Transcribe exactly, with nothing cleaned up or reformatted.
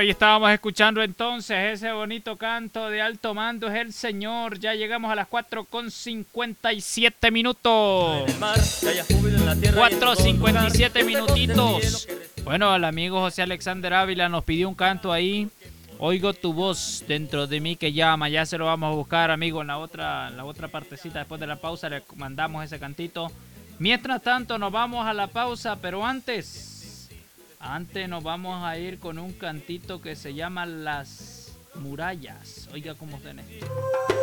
ahí estábamos escuchando entonces ese bonito canto de alto mando es el Señor. Ya llegamos a las cuatro con cincuenta y siete minutos. cuatro cincuenta y siete minutitos. Bueno, el amigo José Alexander Ávila nos pidió un canto ahí. Oigo tu voz dentro de mí que llama. Ya se lo vamos a buscar, amigo, en la otra, en la otra partecita. Después de la pausa le mandamos ese cantito. Mientras tanto nos vamos a la pausa, pero antes, antes nos vamos a ir con un cantito que se llama Las Murallas. Oiga cómo suena esto.